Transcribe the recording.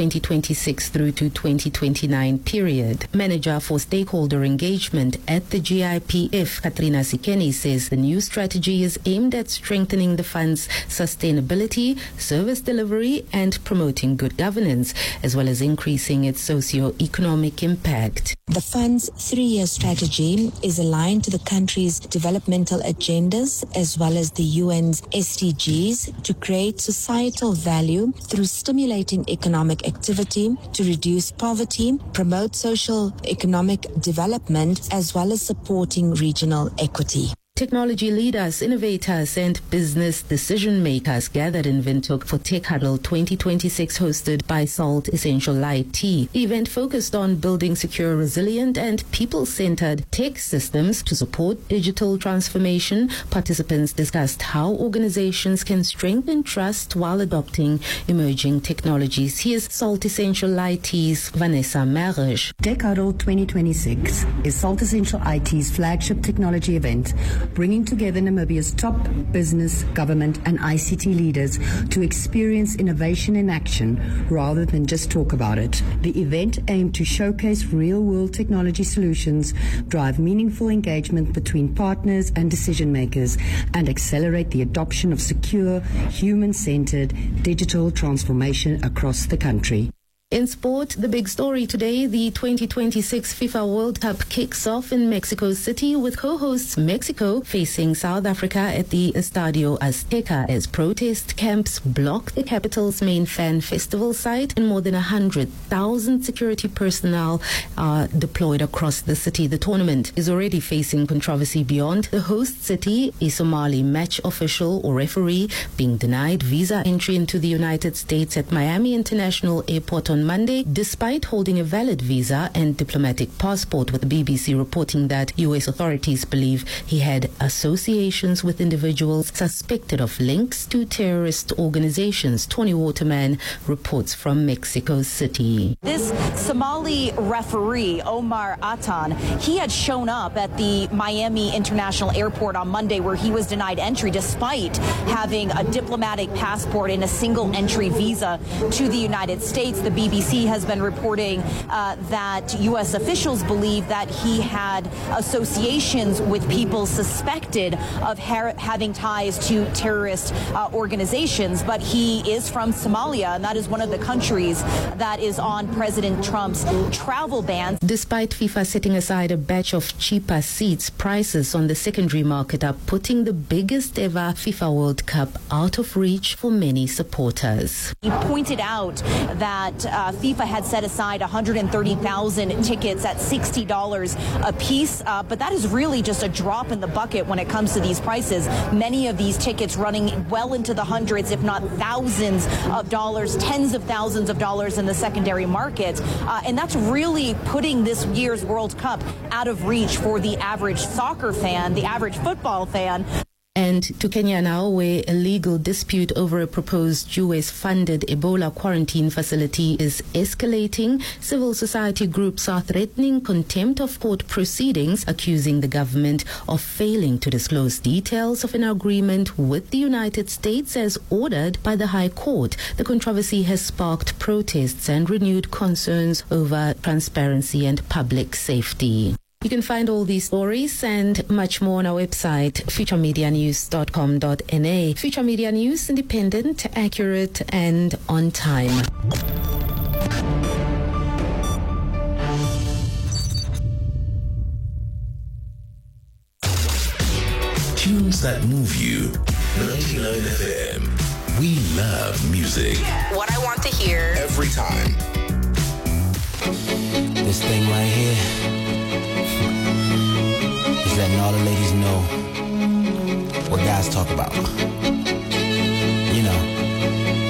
2026 through to 2029 period. Manager for Stakeholder Engagement at the GIPF, Katrina Sikeni, says the new strategy is aimed at strengthening the fund's sustainability, service delivery and promoting good governance, as well as increasing its socio-economic impact. The fund's 3-year strategy is aligned to the country's developmental agendas as well as the UN's SDGs to create societal value through stimulating economic activity, to reduce poverty, promote social economic development, as well as supporting regional equity. Technology leaders, innovators and business decision makers gathered in Windhoek for Tech Huddle 2026 hosted by Salt Essential IT. The event focused on building secure, resilient and people-centered tech systems to support digital transformation. Participants discussed how organizations can strengthen trust while adopting emerging technologies. Here's Salt Essential IT's Vanessa Marish. Tech Huddle 2026 is Salt Essential IT's flagship technology event, bringing together Namibia's top business, government and ICT leaders to experience innovation in action rather than just talk about it. The event aimed to showcase real-world technology solutions, drive meaningful engagement between partners and decision makers, and accelerate the adoption of secure, human-centered digital transformation across the country. In sport, the big story today, the 2026 FIFA World Cup kicks off in Mexico City with co-hosts Mexico facing South Africa at the Estadio Azteca as protest camps block the capital's main fan festival site and more than 100,000 security personnel are deployed across the city. The tournament is already facing controversy beyond the host city, a Somali match official or referee being denied visa entry into the United States at Miami International Airport on Monday, despite holding a valid visa and diplomatic passport, with the BBC reporting that U.S. authorities believe he had associations with individuals suspected of links to terrorist organizations. Tony Waterman reports from Mexico City. This Somali referee, Omar Atan, he had shown up at the Miami International Airport on Monday where he was denied entry despite having a diplomatic passport and a single entry visa to the United States. The BBC has been reporting that U.S. officials believe that he had associations with people suspected of having ties to terrorist organizations, but he is from Somalia, and that is one of the countries that is on President Trump's travel ban. Despite FIFA setting aside a batch of cheaper seats, prices on the secondary market are putting the biggest ever FIFA World Cup out of reach for many supporters. He pointed out that FIFA had set aside 130,000 tickets at $60 a piece, but that is really just a drop in the bucket when it comes to these prices. Many of these tickets running well into the hundreds, if not thousands of dollars, tens of thousands of dollars in the secondary market. And that's really putting this year's World Cup out of reach for the average soccer fan, the average football fan. And to Kenya now, where a legal dispute over a proposed US-funded Ebola quarantine facility is escalating. Civil society groups are threatening contempt of court proceedings, accusing the government of failing to disclose details of an agreement with the United States as ordered by the High Court. The controversy has sparked protests and renewed concerns over transparency and public safety. You can find all these stories and much more on our website, futuremedianews.com.na. Future Media News, independent, accurate, and on time. Tunes that move you. 99 FM. We love music. What I want to hear. Every time. This thing right here is letting all the ladies know what guys talk about.